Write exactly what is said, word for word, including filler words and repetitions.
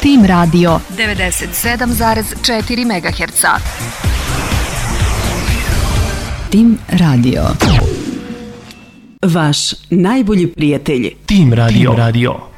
Tim Radio devedeset sedam zarez četiri megaherca. Tim Radio. Vaš najbolji prijatelj. Tim Radio. Tim Radio.